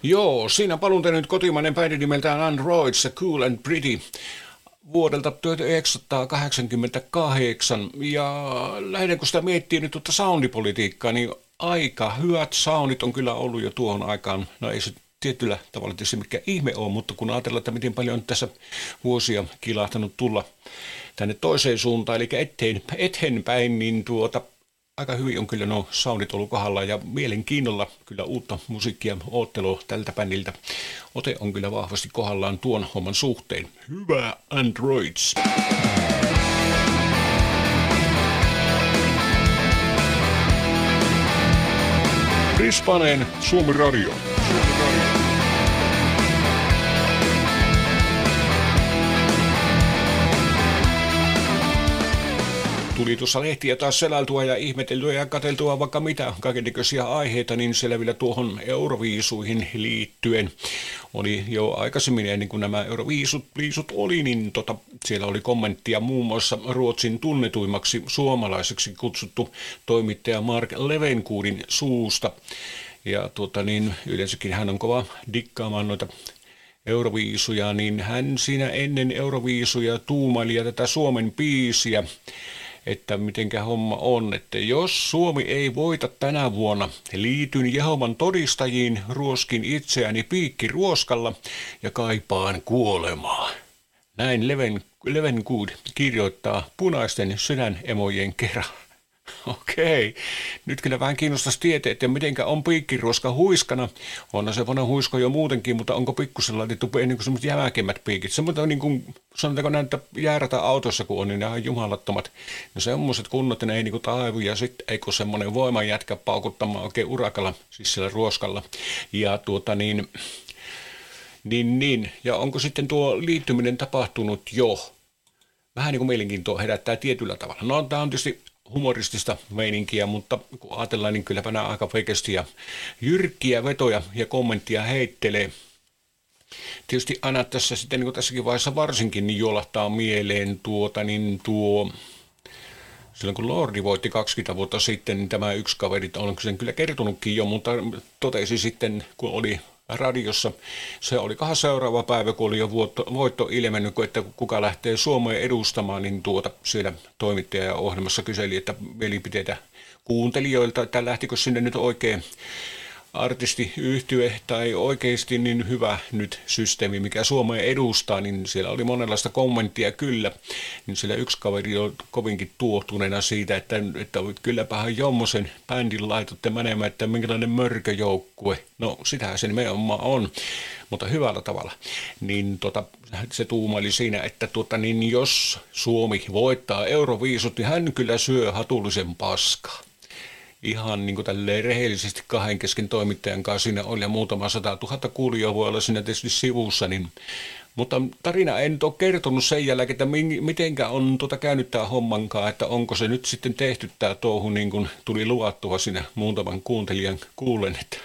Joo, siinä paluntanut kotimainen bändi nimeltään Androids, Cool and Pretty vuodelta 1988. Ja lähinnä kun sitä miettii nyt tuota soundipolitiikkaa, niin aika hyvät soundit on kyllä ollut jo tuohon aikaan. No ei se tietyllä tavalla tietysti mikä ihme on, mutta kun ajatellaan, että miten paljon on tässä vuosia kilahtanut tulla tänne toiseen suuntaan, eli eteenpäin, niin aika hyvin on kyllä nuo soundit ollut kohdalla ja mielenkiinnolla kyllä uutta musiikkia oottelua tältä bändiltä. Ote on kyllä vahvasti kohdallaan tuon homman suhteen. Hyvä Androids! Brisbaneen Suomi Radio. Tuli tuossa lehtiä taas selältua ja ihmeteltyä ja katseltua vaikka mitä kaikennäköisiä aiheita, niin selvillä tuohon Euroviisuihin liittyen. Oli jo aikaisemmin, ennen kuin nämä Euroviisut oli, niin siellä oli kommenttia muun muassa Ruotsin tunnetuimmaksi suomalaiseksi kutsuttu toimittaja Mark Levengoodin suusta. Ja yleensäkin hän on kova dikkaamaan noita Euroviisuja, niin hän siinä ennen Euroviisuja tuumaili tätä Suomen biisiä, että mitenkä homma on, että jos Suomi ei voita tänä vuonna, liityn Jehovan todistajiin, ruoskin itseäni piikkiruoskalla ja kaipaan kuolemaa. Näin Levengood kirjoittaa punaisten sydänemojen kerran. Okei, nyt kyllä vähän kiinnostaisi tietää, että mitenkä on piikkiruoska huiskana. Onhan se vanha huisko jo muutenkin, mutta onko pikkusen laitettu ennen kuin semmoiset jämäkemmät piikit. Semmoinen niin kuin, sanotaanko näin, että jäärätä autossa kun on, niin ne on jumalattomat. No semmoiset kunnot, ne ei niin kuin taivu ja sitten eikö semmoinen voimanjätkä paukuttamaan oikein urakalla, siis sillä ruoskalla. Ja ja onko sitten tuo liittyminen tapahtunut jo? Vähän niin kuin mielenkiintoa herättää tietyllä tavalla. No tämä on tietysti humoristista meininkiä, mutta kun ajatellaan, niin kylläpä nämä aika veikeästi ja jyrkkiä vetoja ja kommenttia heittelee. Tietysti aina tässä sitten, niin kuin tässäkin vaiheessa varsinkin, niin juolahtaa mieleen silloin kun Lordi voitti 20 vuotta sitten, niin tämä yksi kaveri, on sen kyllä kertonutkin jo, mutta totesi sitten, kun oli radiossa, se oli 2 seuraava päivä, kun oli jo voitto ilmennyt, että kuka lähtee Suomeen edustamaan, niin siellä toimittaja ohjelmassa kyseli, että mielipiteitä kuuntelijoilta, että lähtikö sinne nyt oikein artisti yhtye tai oikeasti niin hyvä nyt systeemi, mikä Suomeen edustaa, niin siellä oli monenlaista kommenttia kyllä. Niin siellä yksi kaveri oli kovinkin tuohtuneena siitä, että kylläpähän jommosen bändin laitotte menemään, että minkälainen mörköjoukkue. No sitähän se nimenomaan on, mutta hyvällä tavalla. Niin se tuumaili siinä, että niin jos Suomi voittaa Euroviisut, niin hän kyllä syö hatullisen paskaa. Ihan niin kuin tälleen rehellisesti kahden kesken toimittajan kanssa siinä oli ja muutama 100 000 kuulijaa voi olla siinä tietysti sivussa. Mutta tarina en nyt ole kertonut sen jälkeen, että mitenkä on käynyt tämä hommankaan, että onko se nyt sitten tehty tämä touhu niin kuin tuli luvattua siinä muutaman kuuntelijan kuulen, että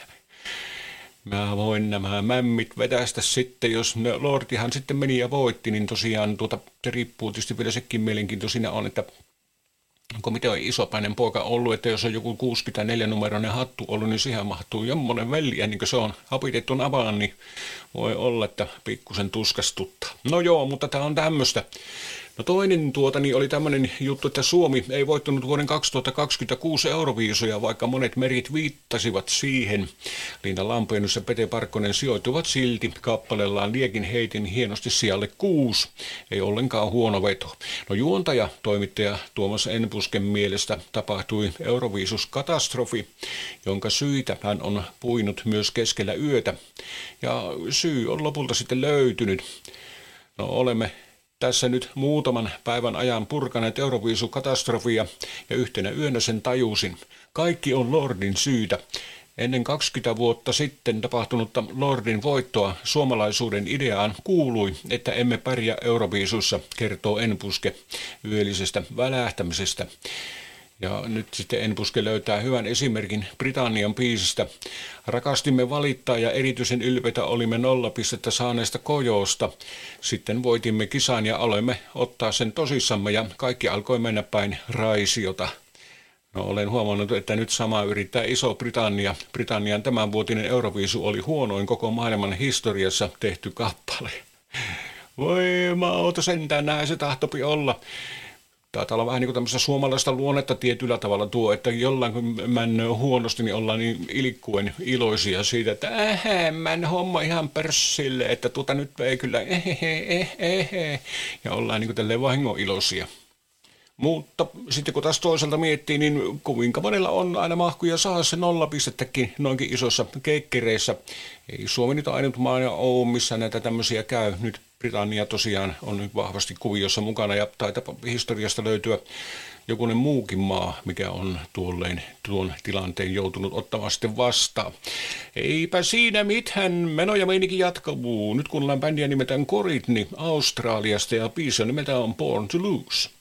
mä voin nämä mämmit vetästä sitten, jos Lordihan sitten meni ja voitti, niin tosiaan se riippuu tietysti vielä sekin mielenkiinto siinä on, että onko miten on isopäinen poika ollut, että jos on joku 64-numeroinen hattu ollut, niin siihen mahtuu jommonen velliä, niin kuin se on hapitettu avaan, niin voi olla, että pikkusen tuskastuttaa. No joo, mutta tämä on tämmöistä. No toinen niin oli tämmöinen juttu, että Suomi ei voittanut vuoden 2026 Euroviisuja, vaikka monet merit viittasivat siihen. Liina Lampeenus ja Pete Parkkonen sijoittuvat silti kappaleellaan Liekin heitin hienosti sijalle 6. Ei ollenkaan huono veto. No juontaja, toimittaja Tuomas Enbusken mielestä tapahtui Euroviisuskatastrofi, jonka syitä hän on puinut myös keskellä yötä. Ja syy on lopulta sitten löytynyt. No olemme tässä nyt muutaman päivän ajan purkaneet Euroviisukatastrofia ja yhtenä yönä sen tajusin. Kaikki on Lordin syytä. Ennen 20 vuotta sitten tapahtunutta Lordin voittoa suomalaisuuden ideaan kuului, että emme pärjää Euroviisussa, kertoo Enbuske yöllisestä välähtämisestä. Ja nyt sitten Enbuske löytää hyvän esimerkin Britannian biisistä. Rakastimme valittaa ja erityisen ylpeitä olimme 0 pistettä saaneesta Kojoosta. Sitten voitimme kisan ja aloimme ottaa sen tosissamme ja kaikki alkoi mennä päin Raisiota. No, olen huomannut, että nyt sama yrittää Iso-Britannia. Britannian tämänvuotinen Euroviisu oli huonoin koko maailman historiassa tehty kappale. Voi mauta sentään, näin se tahtopi olla. Taitaa olla vähän niin kuin tämmöistä suomalaista luonnetta tietyllä tavalla tuo, että jollain kun männöö huonosti, niin ollaan niin ilkkuen iloisia siitä, että män homma ihan pörssille, että nyt ei kyllä ja ollaan niin kuin tälleen vahingon iloisia. Mutta sitten kun taas toisaalta miettii, niin kuinka monella on aina mahkuja saada se 0 pistettäkin noinkin isossa keikkereissä. Ei Suomi nyt ainut maa ole, missä näitä tämmöisiä käy. Nyt Britannia tosiaan on nyt vahvasti kuviossa mukana ja taitaa historiasta löytyä jokunen muukin maa, mikä on tuon tilanteen joutunut ottamaan sitten vastaan. Eipä siinä mitään, meno ja meininki jatkuu. Nyt kuunnellaan bändiä nimeltään Koritni Australiasta ja biisi nimeltään on Born to Lose.